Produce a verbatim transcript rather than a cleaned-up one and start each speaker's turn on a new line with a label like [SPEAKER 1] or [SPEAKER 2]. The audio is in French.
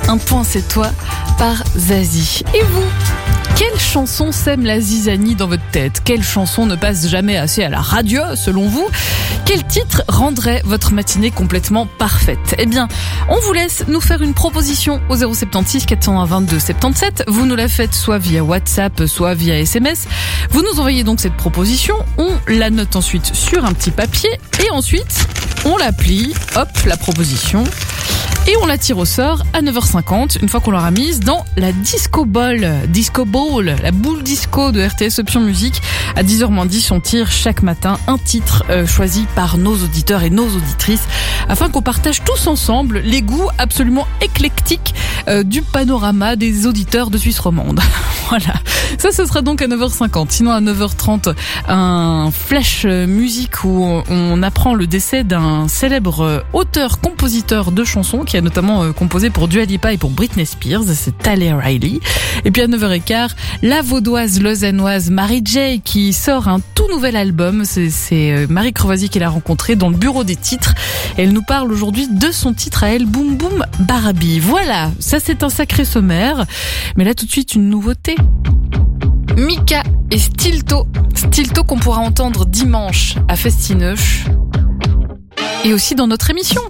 [SPEAKER 1] Un point c'est toi par Zazie. Et vous ? Quelle chanson sème la zizanie dans votre tête ? Quelle chanson ne passe jamais assez à la radio, selon vous ? Quel titre rendrait votre matinée complètement parfaite ? Eh bien, on vous laisse nous faire une proposition au zéro sept six quatre cent un vingt-deux soixante-dix-sept. Vous nous la faites soit via WhatsApp, soit via S M S. Vous nous envoyez donc cette proposition. On la note ensuite sur un petit papier. Et ensuite, on la plie. Hop, la proposition. Et on la tire au sort à neuf heures cinquante, une fois qu'on l'aura mise dans la Disco Ball, Disco Ball, la boule disco de R T S Option Musique. À dix heures moins dix, on tire chaque matin un titre euh, choisi par nos auditeurs et nos auditrices, afin qu'on partage tous ensemble les goûts absolument éclectiques euh, du panorama des auditeurs de Suisse romande. Voilà. Ça, ce sera donc à neuf heures cinquante. Sinon, à neuf heures trente, un flash musique où on apprend le décès d'un célèbre auteur-compositeur de chansons qui a notamment composé pour Dua Lipa et pour Britney Spears. C'est Tally Riley. Et puis à neuf heures quinze, la vaudoise lausannoise Mary J qui sort un tout nouvel album. C'est, c'est Marie Crevoisier qui l'a rencontrée dans le bureau des titres. Et elle nous parle aujourd'hui de son titre à elle, Boum Boum Barbie. Voilà, ça c'est un sacré sommaire. Mais là tout de suite, une nouveauté. Mika et Stilto. Stilto qu'on pourra entendre dimanche à Festineuch. Et aussi dans notre émission.